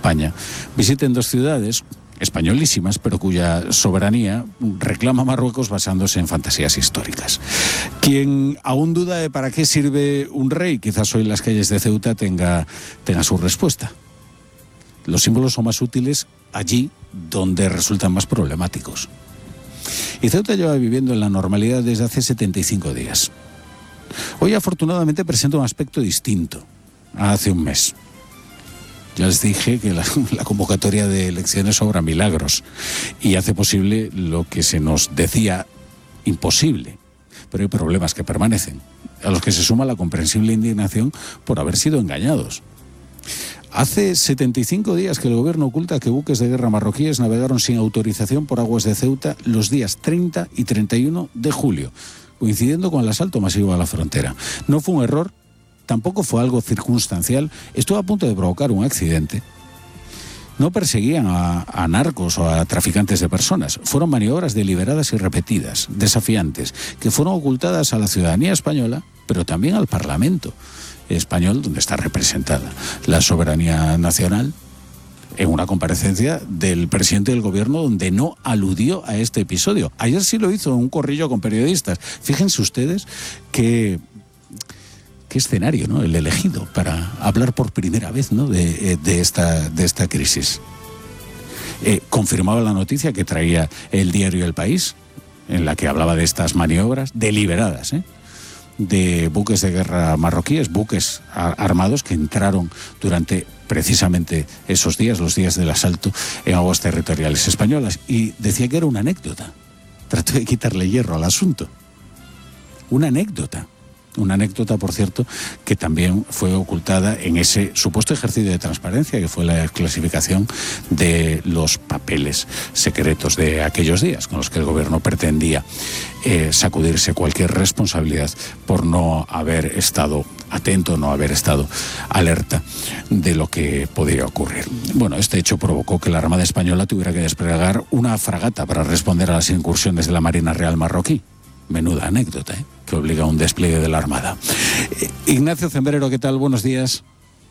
España, visiten dos ciudades españolísimas, pero cuya soberanía reclama Marruecos basándose en fantasías históricas. Quien aún duda de para qué sirve un rey, quizás hoy en las calles de Ceuta tenga su respuesta. Los símbolos son más útiles allí donde resultan más problemáticos. Y Ceuta lleva viviendo en la normalidad desde hace 75 días. Hoy afortunadamente presenta un aspecto distinto a hace un mes. Ya les dije que la convocatoria de elecciones obra milagros y hace posible lo que se nos decía imposible. Pero hay problemas que permanecen, a los que se suma la comprensible indignación por haber sido engañados. Hace 75 días que el gobierno oculta que buques de guerra marroquíes navegaron sin autorización por aguas de Ceuta los días 30 y 31 de julio, coincidiendo con el asalto masivo a la frontera. No fue un error, tampoco fue algo circunstancial, estuvo a punto de provocar un accidente. No perseguían a narcos o a traficantes de personas. Fueron maniobras deliberadas y repetidas, desafiantes, que fueron ocultadas a la ciudadanía española, pero también al Parlamento español, donde está representada la soberanía nacional, en una comparecencia del presidente del gobierno donde no aludió a este episodio. Ayer sí lo hizo en un corrillo con periodistas. Fíjense ustedes qué escenario, ¿no?, el elegido para hablar por primera vez, ¿no?, de esta crisis. Confirmaba la noticia que traía el diario El País, en la que hablaba de estas maniobras deliberadas, de buques de guerra marroquíes, buques armados que entraron durante precisamente esos días, los días del asalto, en aguas territoriales españolas. Y decía que era una anécdota. Trató de quitarle hierro al asunto. Una anécdota, por cierto, que también fue ocultada en ese supuesto ejercicio de transparencia que fue la desclasificación de los papeles secretos de aquellos días, con los que el gobierno pretendía sacudirse cualquier responsabilidad por no haber estado atento, no haber estado alerta de lo que podría ocurrir. Bueno, este hecho provocó que la Armada Española tuviera que desplegar una fragata para responder a las incursiones de la Marina Real marroquí. Menuda anécdota, que obliga a un despliegue de la Armada. Ignacio Cembrero, ¿qué tal? Buenos días.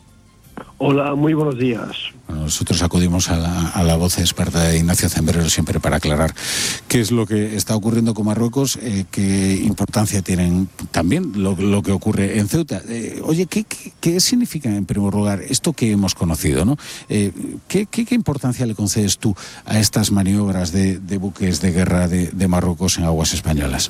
Hola, muy buenos días. Bueno, nosotros acudimos a la voz experta de Ignacio Cembrero siempre para aclarar qué es lo que está ocurriendo con Marruecos, qué importancia tienen también lo que ocurre en Ceuta. Oye, ¿qué significa en primer lugar esto que hemos conocido, ¿no? ¿Qué importancia le concedes tú a estas maniobras de buques de guerra de Marruecos en aguas españolas?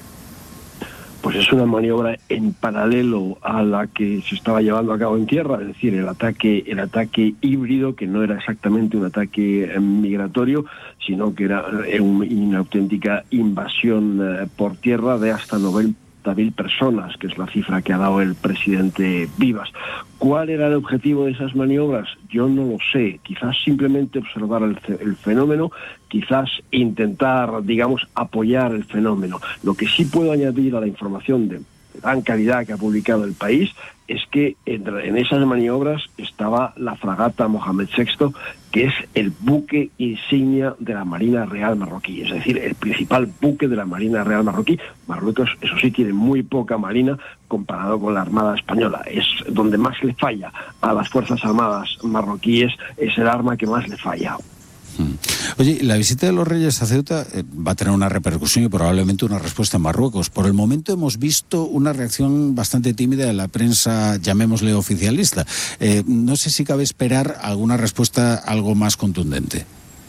Pues es una maniobra en paralelo a la que se estaba llevando a cabo en tierra, es decir, el ataque híbrido, que no era exactamente un ataque migratorio, sino que era una auténtica invasión por tierra de hasta 90.000 personas, que es la cifra que ha dado el presidente Vivas. ¿Cuál era el objetivo de esas maniobras? Yo no lo sé. Quizás simplemente observar el fenómeno, quizás intentar, digamos, apoyar el fenómeno. Lo que sí puedo añadir a la información de gran calidad que ha publicado El País es que en esas maniobras estaba la fragata Mohamed VI, que es el buque insignia de la Marina Real marroquí, es decir, el principal buque de la Marina Real marroquí. Marruecos, eso sí, tiene muy poca marina comparado con la Armada Española. Es donde más le falla a las Fuerzas Armadas marroquíes, es el arma que más le falla. Oye, la visita de los Reyes a Ceuta va a tener una repercusión y probablemente una respuesta en Marruecos. Por el momento hemos visto una reacción bastante tímida de la prensa, llamémosle oficialista. No sé si cabe esperar alguna respuesta algo más contundente.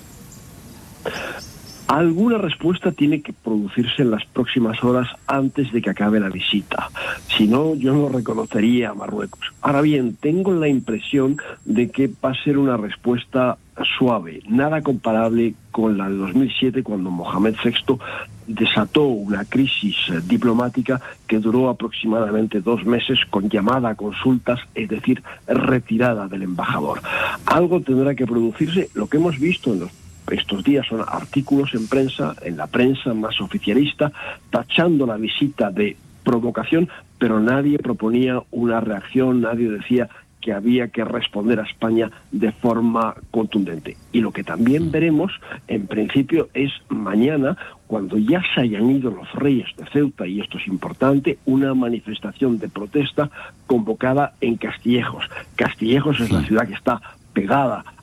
Alguna respuesta tiene que producirse en las próximas horas antes de que acabe la visita. Si no, yo no reconocería a Marruecos. Ahora bien, tengo la impresión de que va a ser una respuesta suave, nada comparable con la de 2007, cuando Mohamed VI desató una crisis diplomática que duró aproximadamente 2 meses, con llamada a consultas, es decir, retirada del embajador. Algo tendrá que producirse. Lo que hemos visto en estos días son artículos en la prensa más oficialista, tachando la visita de provocación, pero nadie proponía una reacción, nadie decía que había que responder a España de forma contundente. Y lo que también veremos, en principio, es mañana, cuando ya se hayan ido los reyes de Ceuta, y esto es importante, una manifestación de protesta convocada en Castillejos. Castillejos es la ciudad que está pegada